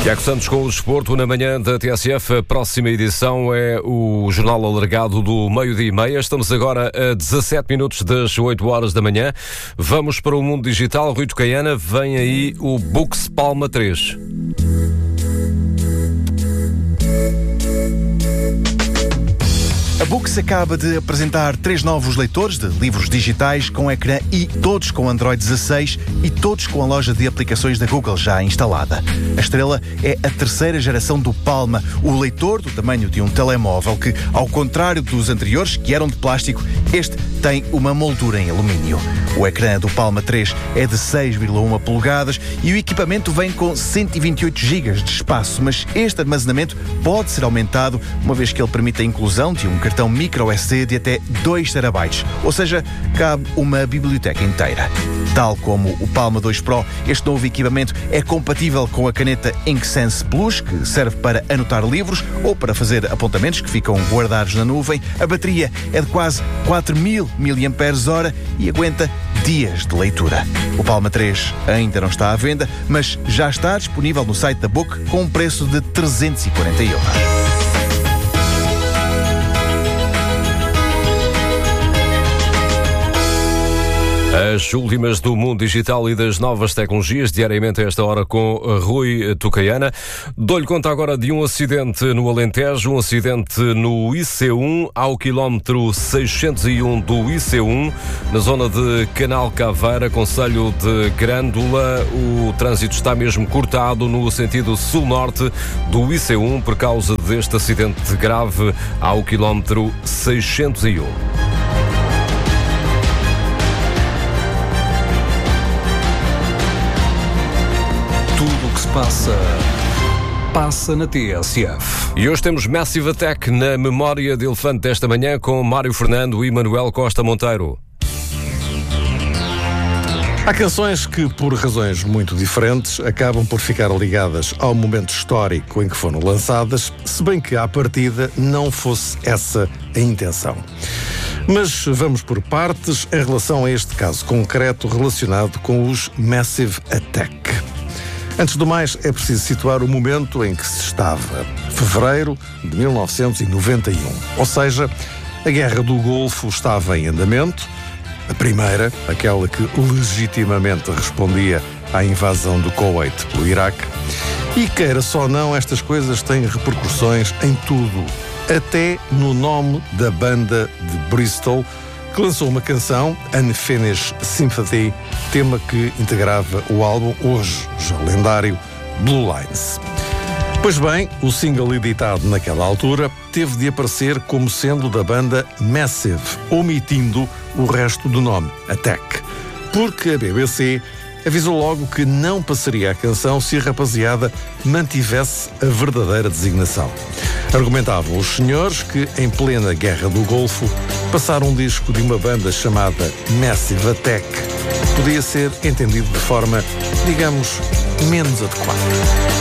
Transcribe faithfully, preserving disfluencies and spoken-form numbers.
Tiago Santos com o Desporto na manhã da T S F. A próxima edição é o Jornal Alargado do meio-dia e meia. Estamos agora a dezassete minutos das oito horas da manhã. Vamos para o mundo digital. Rui Tucaiana, vem aí o Books Palma três. A Books acaba de apresentar três novos leitores de livros digitais com ecrã e todos com Android dezasseis e todos com a loja de aplicações da Google já instalada. A estrela é a terceira geração do Palma, o leitor do tamanho de um telemóvel que, ao contrário dos anteriores, que eram de plástico, este tem uma moldura em alumínio. O ecrã do Palma três é de seis vírgula um polegadas e o equipamento vem com cento e vinte e oito gigas de espaço, mas este armazenamento pode ser aumentado, uma vez que ele permite a inclusão de um cartão micro S D de até dois terabytes, ou seja, cabe uma biblioteca inteira. Tal como o Palma dois Pro, este novo equipamento é compatível com a caneta InkSense Plus, que serve para anotar livros ou para fazer apontamentos que ficam guardados na nuvem. A bateria é de quase quatro mil miliampères-hora e aguenta dias de leitura. O Palma três ainda não está à venda, mas já está disponível no site da Book com um preço de trezentos e quarenta euros. As últimas do mundo digital e das novas tecnologias, diariamente a esta hora com Rui Tucaiana. Dou-lhe conta agora de um acidente no Alentejo, um acidente no I C um, ao quilómetro seiscentos e um do I C um, na zona de Canal Caveira, concelho de Grândola. O trânsito está mesmo cortado no sentido sul-norte do I C um por causa deste acidente grave ao quilómetro seiscentos e um. Tudo o que se passa, passa na T S F. E hoje temos Massive Attack na memória de elefante desta manhã com Mário Fernando e Manuel Costa Monteiro. Há canções que, por razões muito diferentes, acabam por ficar ligadas ao momento histórico em que foram lançadas, se bem que, à partida, não fosse essa a intenção. Mas vamos por partes em relação a este caso concreto relacionado com os Massive Attack. Antes do mais, é preciso situar o momento em que se estava. Fevereiro de mil novecentos e noventa e um. Ou seja, a Guerra do Golfo estava em andamento. A primeira, aquela que legitimamente respondia à invasão do Kuwait pelo Iraque. E queira só não, estas coisas têm repercussões em tudo. Até no nome da banda de Bristol, que lançou uma canção, Unfinished Sympathy, tema que integrava o álbum, hoje já lendário, Blue Lines. Pois bem, o single editado naquela altura teve de aparecer como sendo da banda Massive, omitindo o resto do nome, Attack, porque a B B C avisou logo que não passaria a canção se a rapaziada mantivesse a verdadeira designação. Argumentavam os senhores que, em plena Guerra do Golfo, passar um disco de uma banda chamada Massive Attack podia ser entendido de forma, digamos, menos adequada.